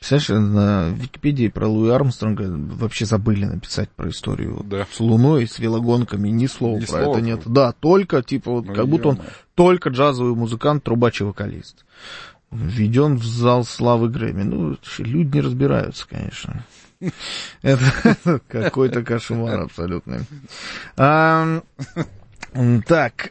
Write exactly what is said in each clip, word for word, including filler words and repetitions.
Представляешь, на Википедии про Луи Армстронга вообще забыли написать про историю да. с Луной, с велогонками, ни слова ни про слова. это нет. Да, только, типа, вот, ну, как будто он только джазовый музыкант, трубач и вокалист. Введен в зал славы Грэмми. Ну, люди не разбираются, конечно. Это какой-то кошмар абсолютный. Так,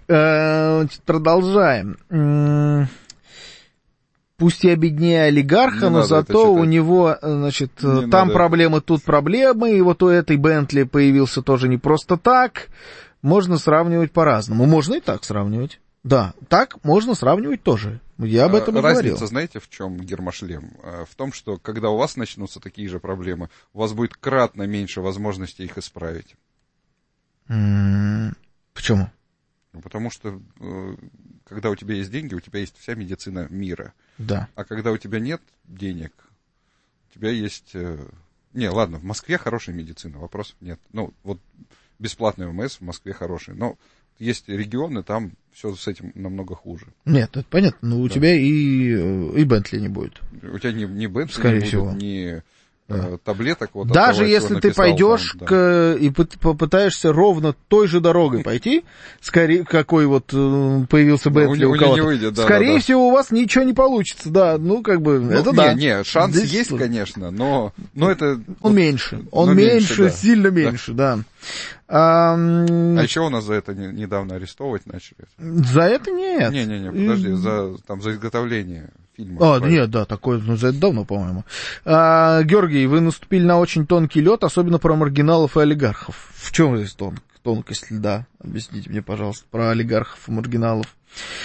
продолжаем. Пусть и обеднее олигарха, но зато у него, значит, не там надо. Проблемы, тут проблемы, и вот у этой Бентли появился тоже не просто так. Можно сравнивать по-разному. Можно и так сравнивать. Да, так можно сравнивать тоже. Я об этом и Разница, говорил. Разница, знаете, в чем, Гермошлем? В том, что когда у вас начнутся такие же проблемы, у вас будет кратно меньше возможностей их исправить. Mm, почему? Потому что, когда у тебя есть деньги, у тебя есть вся медицина мира. Да. А когда у тебя нет денег, у тебя есть... Не, ладно, в Москве хорошая медицина, вопросов нет. Ну, вот бесплатный ОМС в Москве хороший, но есть регионы, там все с этим намного хуже. Нет, это понятно, но у да. тебя и, и Бентли не будет. У тебя не, не Бентли Скорее не будет, всего. ни да. таблеток. Вот, даже того, если ты пойдешь вам, к, да. и попытаешься ровно той же дорогой пойти, скорее, какой вот появился Бентли у, у кого-то, выйдет, да, скорее да, да. всего у вас ничего не получится. Да, ну как бы, ну, это не, да. Не, шанс Здесь есть, конечно, но, но это... Он вот, меньше, он меньше, меньше да. сильно меньше, да. да. А, а еще у нас за это не, недавно арестовывать начали. За это нет. Не-не-не, подожди, и... за, там, за изготовление фильма. А, правильно. Нет, да, такое, ну, за это давно, по-моему. А, Георгий, вы наступили на очень тонкий лед, особенно про маргиналов и олигархов. В чем здесь тон, тонкость льда? Объясните мне, пожалуйста, про олигархов и маргиналов.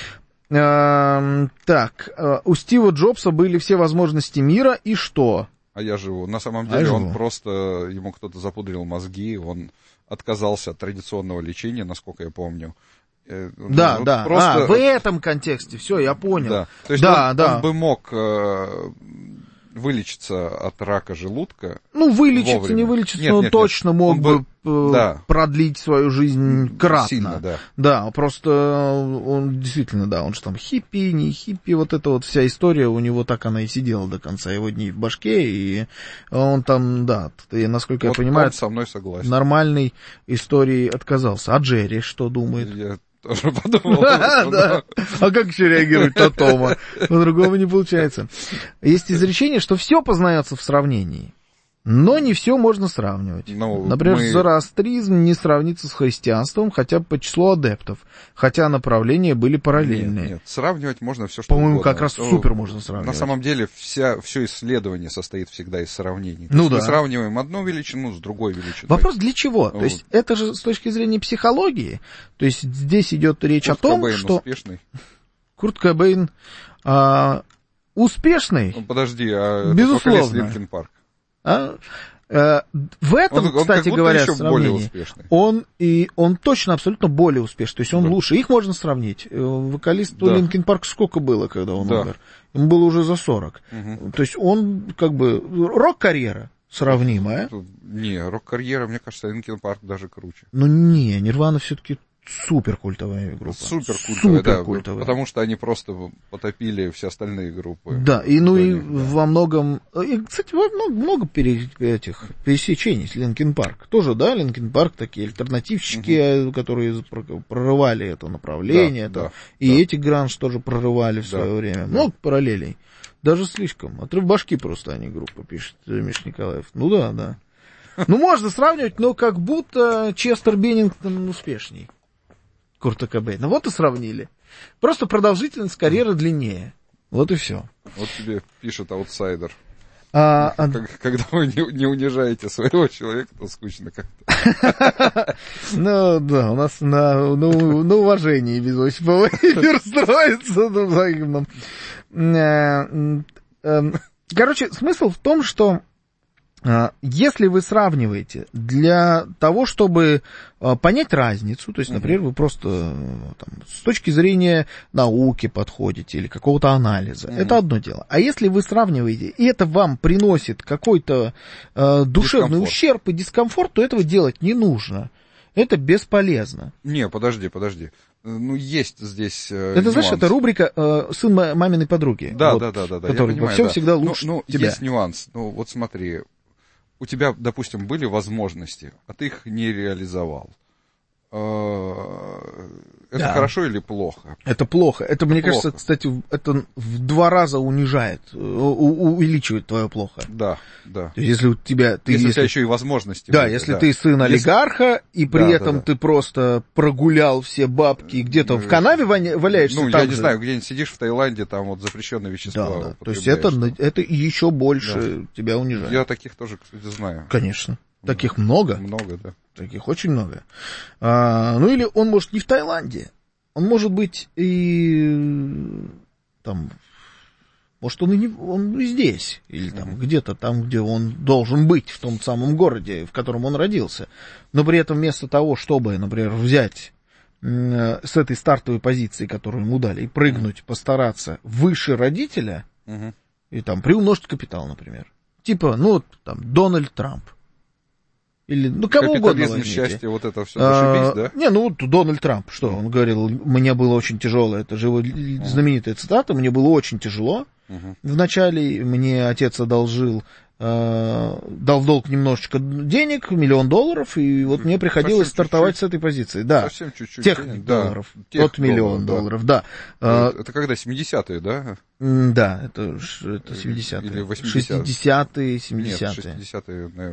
А, так, у Стива Джобса были все возможности мира, и что? А я живу. На самом деле а он живу. просто, ему кто-то запудрил мозги, он отказался от традиционного лечения, насколько я помню. Да, ну, да, просто... а, в этом контексте, все, я понял. Да, то есть да, он, да. он бы мог э, вылечиться от рака желудка. Ну, вылечиться, вовремя. не вылечиться, нет, но он нет, точно нет. мог он бы э, да. продлить свою жизнь кратно. Сильно, да. Да, просто он действительно, да, он же там хиппи, не хиппи, вот эта вот вся история у него так она и сидела до конца его дней в башке, и он там, да, и, насколько вот я понимаю, он со мной согласен. Нормальной истории отказался. А Джерри что думает? Я тоже подумал. А как еще реагировать на Тома? По-другому не получается. Есть изречение, что все познается в сравнении. Но не все можно сравнивать. Ну, Например, мы... зороастризм не сравнится с христианством, хотя бы по числу адептов, хотя направления были параллельные. Нет, нет, сравнивать можно все, что По-моему, угодно. как раз супер можно сравнивать. На самом деле, вся, все исследование состоит всегда из сравнений. Ну, То да. Мы сравниваем одну величину с другой величиной. Вопрос для чего? Ну, то есть это же с точки зрения психологии. То есть здесь идет речь Курт о том, Кобейн что... успешный. Курт Кобейн а, успешный. Ну, подожди, а безусловно. Линкин Парк. А? В этом, он, он кстати говоря, сравнении, он, и, он точно абсолютно более успешный, то есть он да. лучше. Их можно сравнить. Вокалисту да. Линкин Парк сколько было, когда он да. умер? Ему было уже за сорок. Угу. То есть он как бы... Рок-карьера сравнимая. Не, рок-карьера, мне кажется, Линкин Парк даже круче. Ну не, Нирвана все-таки... Супер культовая группа. Супер культовая, да, культовая. Потому что они просто потопили все остальные группы. Да, и ну и да. во многом... И, кстати, во много, много пере, этих пересечений с Линкин Парк. Тоже, да, Линкин Парк такие альтернативщики, угу. которые прорывали это направление. Да, да, и да. эти гранж тоже прорывали в свое да, время. Да. Много параллелей. Даже слишком. Отрыв башки просто они группа, пишет Миша Николаев. Ну да, да. Ну можно сравнивать, но как будто Честер Беннингтон успешней Курта Кобейна. Вот и сравнили. Просто продолжительность карьеры длиннее. Вот и все. Вот тебе пишет аутсайдер. А, Когда вы не унижаете своего человека, то скучно как-то. Ну, да, у нас на уважении без Осипова эфир строится на взаимном. Короче, смысл в том, что если вы сравниваете для того, чтобы понять разницу, то есть, например, вы просто там, с точки зрения науки подходите или какого-то анализа, mm-hmm. это одно дело. А если вы сравниваете, и это вам приносит какой-то э, душевный дискомфорт. ущерб и дискомфорт, то этого делать не нужно. Это бесполезно. Не, подожди, подожди. Ну, есть здесь э, Это, знаешь, нюанс. это рубрика э, «Сын маминой подруги». Да, вот, да, да, да, да. Который я во понимаю, всем да. всегда лучше ну, ну, тебя. Есть нюанс. Ну, вот смотри, у тебя, допустим, были возможности, а ты их не реализовал. Это Да. хорошо или плохо? Это плохо. Это, мне плохо. кажется, кстати, это в два раза унижает, у- увеличивает твое плохо. Да, да. То есть, если у тебя... Ты, если, если у тебя еще и возможности Да, были, если да. ты сын Если- олигарха, и при Да, этом да, да. ты просто прогулял все бабки, и где-то в канаве ваня- валяешься, Ну, там я не же. знаю, где-нибудь сидишь в Таиланде, там вот запрещенные вещества. Да, да. То есть это, употребляешь. это еще больше тебя унижает. Я таких тоже, кстати, знаю. Конечно. Таких много. Много, да. Таких очень много. А, ну или он может не в Таиланде. Он может быть и там, может он и не, он и здесь, или там mm-hmm. где-то там, где он должен быть, в том самом городе, в котором он родился. Но при этом вместо того, чтобы, например, взять э, с этой стартовой позиции, которую ему дали, и прыгнуть, mm-hmm. постараться выше родителя, mm-hmm. и там приумножить капитал, например. Типа, ну, вот, там, Дональд Трамп. Или, ну, кого угодно возьмите. Счастье, вот это все, зашибись, а, да? Не, ну, вот Дональд Трамп, что он говорил, мне было очень тяжело, это же его знаменитая цитата, мне было очень тяжело. Uh-huh. Вначале мне отец одолжил, э, дал в долг немножечко денег, миллион долларов, и вот мне приходилось совсем стартовать чуть-чуть. С этой позиции. Да, совсем чуть-чуть тех денег, долларов, да, тех тот миллион долларов, да. да. Это, это когда, семидесятые, да? Да, это, это семидесятые. Или восьмидесятые. шестидесятые, семидесятые. Нет, шестидесятые, наверное.